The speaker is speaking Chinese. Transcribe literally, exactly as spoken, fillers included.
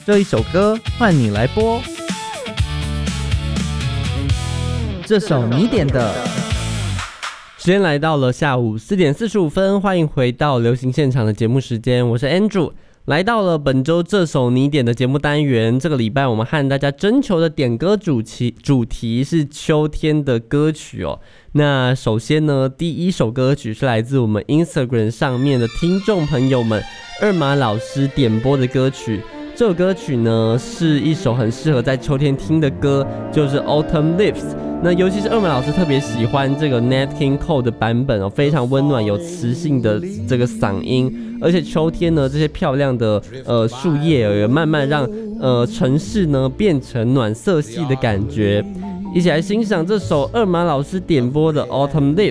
这一首歌换你来播，这首你点的。时间来到了下午四点四十五分，欢迎回到流行现场的节目时间，我是 Andrew。来到了本周这首你点的节目单元，这个礼拜我们和大家征求的点歌主题主题是秋天的歌曲哦。那首先呢，第一首歌曲是来自我们 Instagram 上面的听众朋友们二马老师点播的歌曲。这首歌曲呢是一首很适合在秋天听的歌，就是 Autumn Leaves。那尤其是二马老师特别喜欢这个 Nat King Cole 的版本哦，非常温暖有磁性的这个嗓音，而且秋天呢这些漂亮的呃树叶也慢慢让呃城市呢变成暖色系的感觉。一起来欣赏这首二马老师点播的 Autumn Leaves。